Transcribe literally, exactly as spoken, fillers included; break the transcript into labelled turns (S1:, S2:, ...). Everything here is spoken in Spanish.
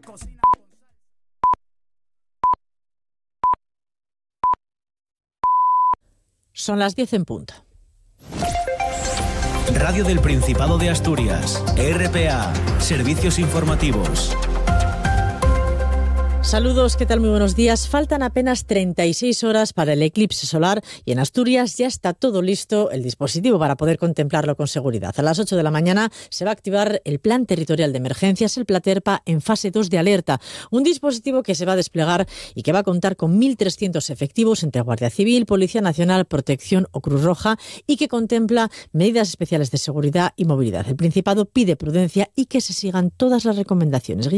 S1: Son las diez en punto.
S2: Radio del Principado de Asturias, R P A, Servicios Informativos.
S1: Saludos, ¿qué tal? Muy buenos días. Faltan apenas treinta y seis horas para el eclipse solar y en Asturias ya está todo listo el dispositivo para poder contemplarlo con seguridad. A las ocho de la mañana se va a activar el Plan Territorial de Emergencias, el Platerpa, en fase dos de alerta. Un dispositivo que se va a desplegar y que va a contar con mil trescientos efectivos entre Guardia Civil, Policía Nacional, Protección o Cruz Roja y que contempla medidas especiales de seguridad y movilidad. El Principado pide prudencia y que se sigan todas las recomendaciones.